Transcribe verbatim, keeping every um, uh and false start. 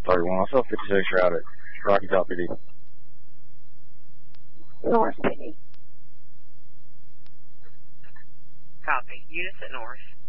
thirty-one. I saw fifty-six route at Rocky Top P D. North P D. Copy. Units at North.